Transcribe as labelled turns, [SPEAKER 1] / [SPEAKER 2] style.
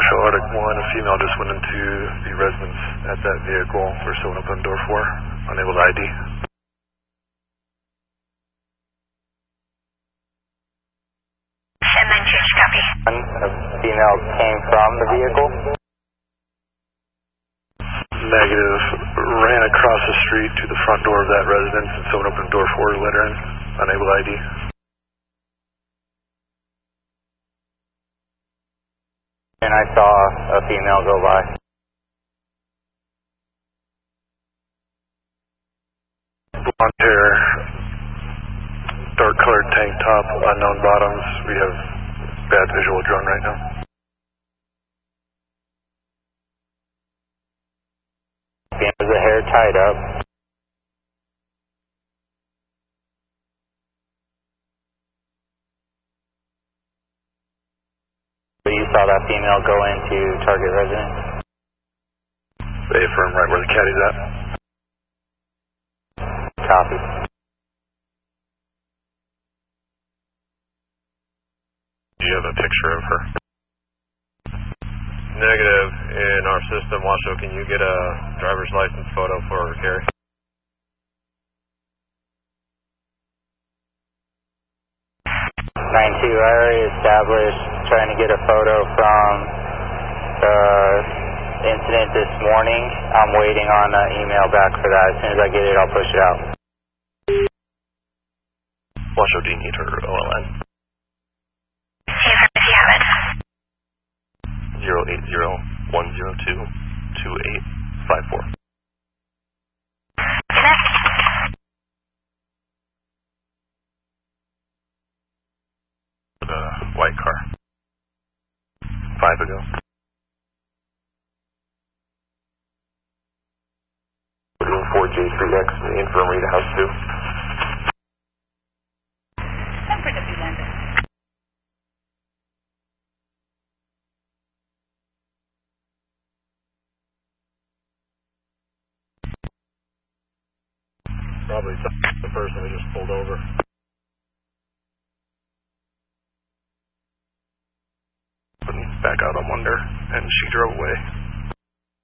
[SPEAKER 1] Washoe Arctic 1, a female just went into the residence at that vehicle. We're still open door 4, unable to ID.
[SPEAKER 2] 10-9 copy.
[SPEAKER 3] A female came from the vehicle?
[SPEAKER 1] Negative. Ran across the street to the front door of that residence, and someone opened door 4 to let her in. Unable to ID.
[SPEAKER 3] And I saw a female go by.
[SPEAKER 1] Blonde hair, dark colored tank top, unknown bottoms. We have bad visual drone right now.
[SPEAKER 3] Has the hair tied up. So you saw that female go into target residence?
[SPEAKER 1] They affirm right where the caddy's at.
[SPEAKER 3] Copy.
[SPEAKER 1] Do you have a picture of her?
[SPEAKER 4] Negative. In our system, Washoe, can you get a driver's license photo for Carrie?
[SPEAKER 3] I already established trying to get a photo from the incident this morning. I'm waiting on an email back for that. As soon as I get it, I'll push it out.
[SPEAKER 1] Washoe, do you need her OLN?
[SPEAKER 2] Yes, if you have it.
[SPEAKER 1] 080-102-2854.
[SPEAKER 2] Connect.
[SPEAKER 1] The white car. 5 ago. We're doing 4J3X in the infirmary to house 2.
[SPEAKER 2] Number W London.
[SPEAKER 4] Probably the person we just pulled over.
[SPEAKER 1] Back out on Wonder, and she drove away.